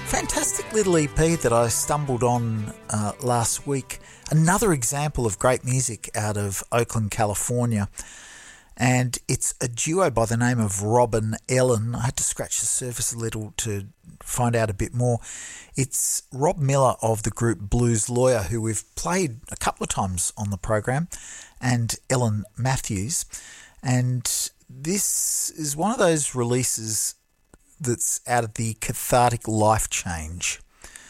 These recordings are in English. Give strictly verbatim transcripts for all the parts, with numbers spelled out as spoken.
Fantastic little E P that I stumbled on uh, last week. Another example of great music out of Oakland, California. And it's a duo by the name of Rob and Ellen. I had to scratch the surface a little to find out a bit more. It's Rob Miller of the group Blues Lawyer, who we've played a couple of times on the program, and Ellen Matthews. And this is one of those releases that's out of the Cathartic Life Change.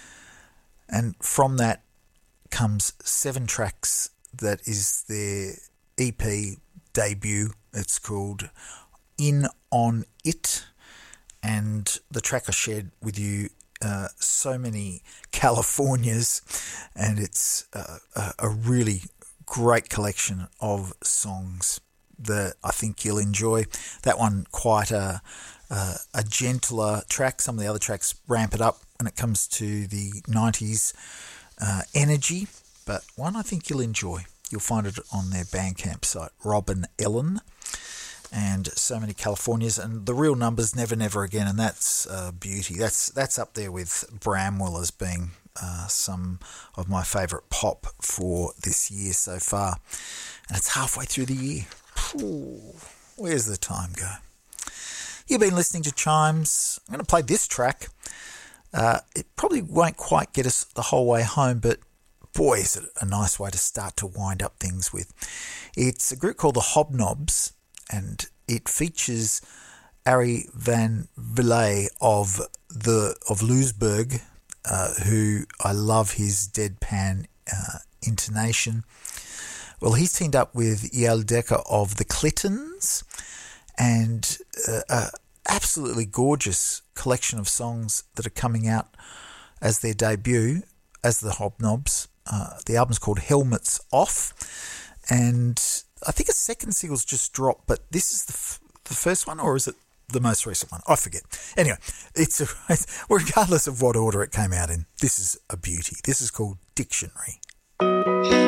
And from that comes seven tracks that is their E P debut. It's called In On It. And the track I shared with you, uh, so many Californias, and it's uh, a, a really great collection of songs that I think you'll enjoy. That one quite a Uh, a gentler track. Some of the other tracks ramp it up when it comes to the nineties uh, energy, but one I think you'll enjoy. You'll find it on their Bandcamp site, Rob and Ellen, and so many Californias, and the real numbers, Never Never Again, and that's uh, beauty. That's that's up there with Bramwell as being uh, some of my favourite pop for this year so far, and it's halfway through the year. Ooh, where's the time go? You've been listening to Chimes. I'm going to play this track. Uh, it probably won't quite get us the whole way home, but boy, is it a nice way to start to wind up things with. It's a group called the Hobnobs, and it features Ari van Vliet of the of Lewisburg, uh, who I love his deadpan uh, intonation. Well, he's teamed up with Yael Decker of the Clintons, and uh, a absolutely gorgeous collection of songs that are coming out as their debut as the Hobnobs. Uh, the album's called Helmets Off, and I think a second single's just dropped, but this is the, f- the first one, or is it the most recent one? I forget. Anyway, it's a, regardless of what order it came out in, this is a beauty. This is called Dictionary.